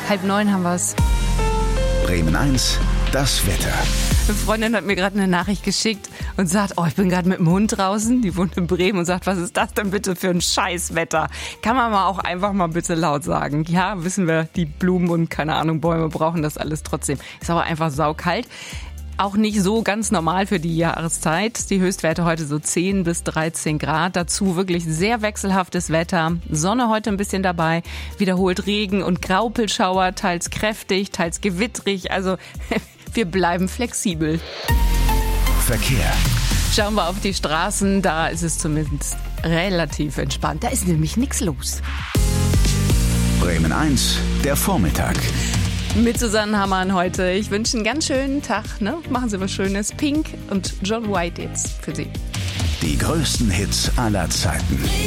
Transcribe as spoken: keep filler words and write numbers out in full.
Halb neun haben wir's. Bremen eins, das Wetter. Eine Freundin hat mir gerade eine Nachricht geschickt und sagt, oh, ich bin gerade mit dem Hund draußen, die wohnt in Bremen, und sagt, was ist das denn bitte für ein Scheißwetter? Kann man mal auch einfach mal bitte laut sagen. Ja, wissen wir, die Blumen und keine Ahnung, Bäume brauchen das alles trotzdem. Ist aber einfach saukalt. Auch nicht so ganz normal für die Jahreszeit. Die Höchstwerte heute so zehn bis dreizehn Grad. Dazu wirklich sehr wechselhaftes Wetter. Sonne heute ein bisschen dabei. Wiederholt Regen und Graupelschauer, teils kräftig, teils gewittrig. Also wir bleiben flexibel. Verkehr. Schauen wir auf die Straßen. Da ist es zumindest relativ entspannt. Da ist nämlich nichts los. Bremen eins, der Vormittag. Mit Susanne Hammann heute. Ich wünsche einen ganz schönen Tag. Ne? Machen Sie was Schönes. Pink und John White jetzt für Sie. Die größten Hits aller Zeiten.